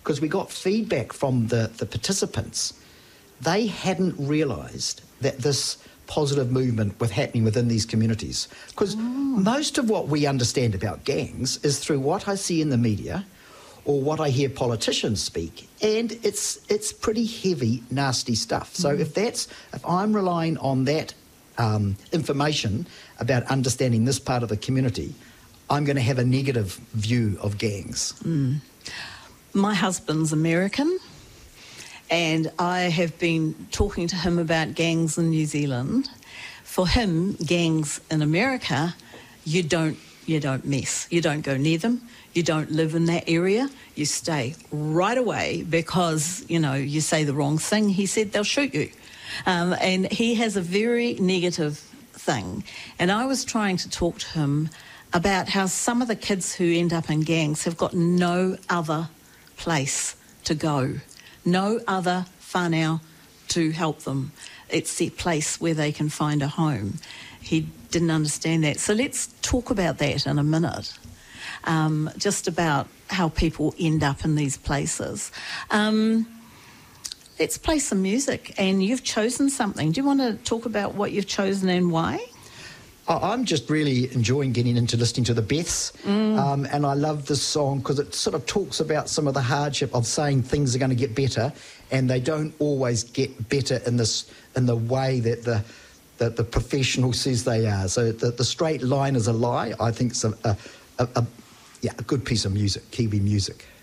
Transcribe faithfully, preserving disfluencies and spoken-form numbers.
because we got feedback from the, the participants. They hadn't realised that this positive movement was happening within these communities. Because most of what we understand about gangs is through what I see in the media or what I hear politicians speak, and it's it's pretty heavy, nasty stuff. So mm. if that's if I'm relying on that um, information about understanding this part of the community, I'm going to have a negative view of gangs. Mm. My husband's American, and I have been talking to him about gangs in New Zealand. For him, gangs in America, you don't you don't mess. You don't go near them. You don't live in that area. You stay right away because, you know, you say the wrong thing. He said they'll shoot you. Um, and he has a very negative thing. And I was trying to talk to him about how some of the kids who end up in gangs have got no other place to go, no other whānau to help them. It's the place where they can find a home. He didn't understand that. So let's talk about that in a minute, um, just about how people end up in these places. Um, let's play some music, and you've chosen something. Do you want to talk about what you've chosen and why? I'm just really enjoying getting into listening to the Beths, mm. um, and I love this song because it sort of talks about some of the hardship of saying things are going to get better, and they don't always get better in this in the way that the that the professional says they are. So the, the straight line is a lie. I think it's a, a, a, a yeah a good piece of music, Kiwi music.